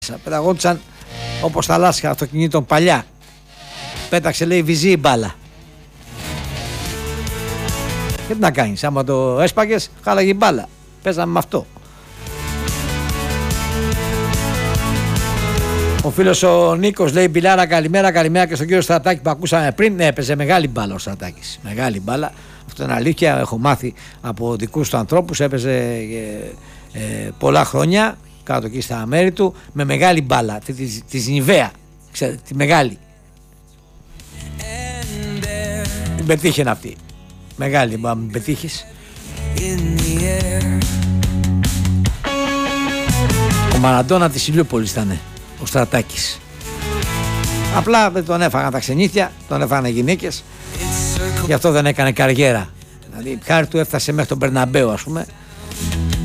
Πεταγόντουσαν όπως τα λάσκα αυτοκινήτων παλιά. Πέταξε, λέει, βυζί η μπάλα. Και τι να κάνεις, άμα το έσπαγες, χάλαγε η μπάλα. Παίζαμε με αυτό. Ο φίλος ο Νίκος λέει: Μπιλάρα, καλημέρα, καλημέρα και στον κύριο Στρατάκη που ακούσαμε πριν. Ναι, έπαιζε μεγάλη μπάλα ο Στρατάκης. Μεγάλη μπάλα. Αυτό είναι αλήθεια. Έχω μάθει από δικούς του ανθρώπους. Έπαιζε πολλά χρόνια κάτω εκεί στα μέρη του με μεγάλη μπάλα. Τη Νιβαία. Ξέρετε, τη μεγάλη. Την πετύχαινε αυτή. Μεγάλη, μα μην πετύχεις. Ο Μαραντόνα της Ηλιούπολης ήταν ο Στρατάκης. Απλά δεν τον έφαγαν τα ξενύχια, τον έφαγαν οι γυναίκες. Γι' αυτό δεν έκανε καριέρα. Δηλαδή χάρη του έφτασε μέχρι τον Μπερναμπέο, ας πούμε.